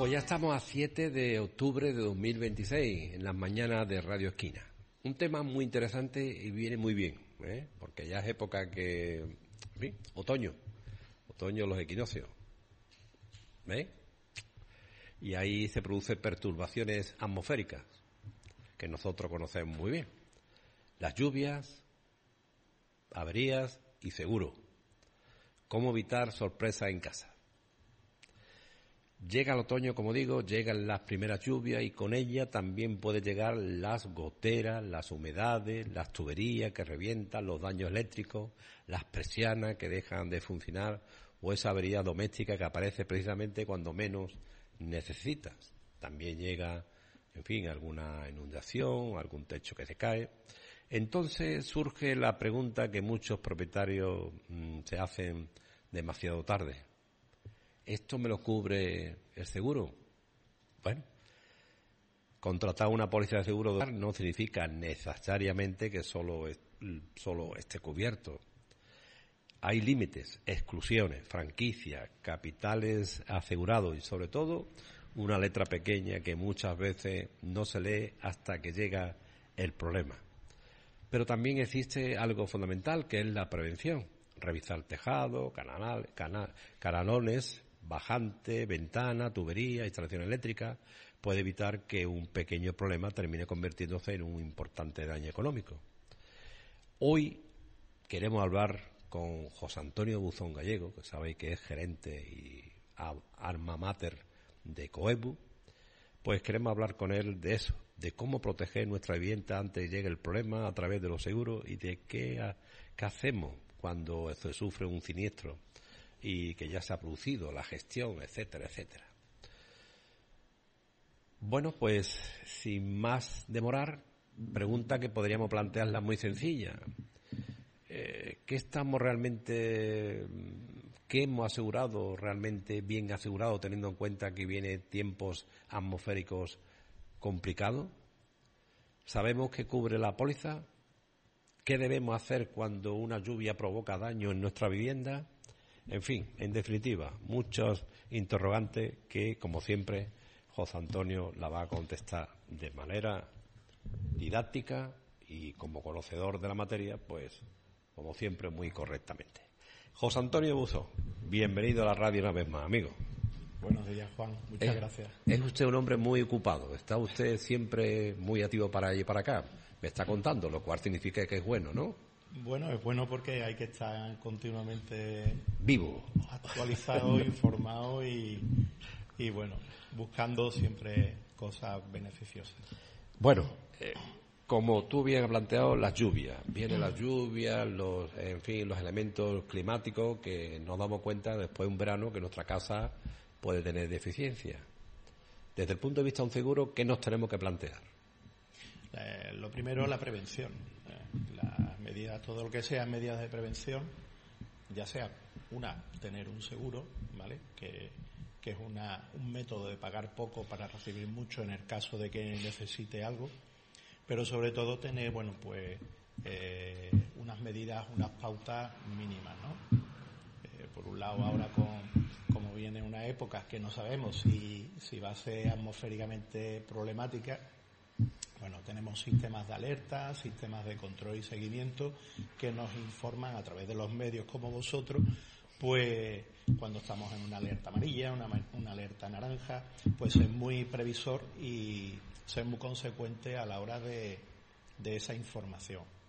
Pues ya estamos a 7 de octubre de 2026, en las mañanas de Radio Esquina. Un tema muy interesante y viene muy bien, porque ya es época que... En fin, otoño, los equinoccios. ¿Ves? Y ahí se producen perturbaciones atmosféricas, que nosotros conocemos muy bien. Las lluvias, averías y seguro. ¿Cómo evitar sorpresas en casa? Llega el otoño, como digo, llegan las primeras lluvias y con ella también puede llegar las goteras, las humedades, las tuberías que revientan, los daños eléctricos, las persianas que dejan de funcionar o esa avería doméstica que aparece precisamente cuando menos necesitas. También llega, en fin, alguna inundación, algún techo que se cae. Entonces surge la pregunta que muchos propietarios se hacen demasiado tarde. ¿Esto me lo cubre el seguro? Bueno, contratar una póliza de seguro de hogar no significa necesariamente que solo esté cubierto. Hay límites, exclusiones, franquicias, capitales asegurados y sobre todo una letra pequeña que muchas veces no se lee hasta que llega el problema. Pero también existe algo fundamental que es la prevención. Revisar tejado, canalones, bajante, ventana, tubería, instalación eléctrica, puede evitar que un pequeño problema termine convirtiéndose en un importante daño económico. Hoy queremos hablar con José Antonio Buzón Gallego, que sabéis que es gerente y alma mater de Coebu. Pues queremos hablar con él de eso, de cómo proteger nuestra vivienda antes de que llegue el problema a través de los seguros y de qué hacemos cuando se sufre un siniestro y que ya se ha producido, la gestión, etcétera, etcétera. Bueno, pues sin más demorar, pregunta que podríamos plantearla muy sencilla. ¿Qué estamos realmente, qué hemos asegurado realmente bien asegurado, teniendo en cuenta que vienen tiempos atmosféricos complicados? ¿Sabemos qué cubre la póliza? ¿Qué debemos hacer cuando una lluvia provoca daño en nuestra vivienda? En fin, en definitiva, muchos interrogantes que, como siempre, José Antonio la va a contestar de manera didáctica y como conocedor de la materia, pues, como siempre, muy correctamente. José Antonio Buzón, bienvenido a la radio una vez más, amigo. Buenos días, Juan. Muchas gracias. Es usted un hombre muy ocupado. Está usted siempre muy activo para allí y para acá. Me está contando, lo cual significa que es bueno, ¿no? Bueno, es bueno porque hay que estar continuamente vivo, actualizado, informado y bueno, buscando siempre cosas beneficiosas. Bueno, como tú bien has planteado, las lluvias. Vienen las lluvias, los elementos climáticos que nos damos cuenta después de un verano que nuestra casa puede tener deficiencia. Desde el punto de vista de un seguro, ¿qué nos tenemos que plantear? Lo primero, la prevención. Las medidas, todo lo que sean medidas de prevención, ya sea tener un seguro, ¿vale? Que es un método de pagar poco para recibir mucho en el caso de que necesite algo, pero sobre todo tener, unas medidas, unas pautas mínimas, ¿no? Por un lado, ahora como viene una época que no sabemos si va a ser atmosféricamente problemática, bueno, tenemos sistemas de alerta, sistemas de control y seguimiento que nos informan a través de los medios como vosotros, pues cuando estamos en una alerta amarilla, una alerta naranja, pues ser muy previsor y ser muy consecuente a la hora de esa información.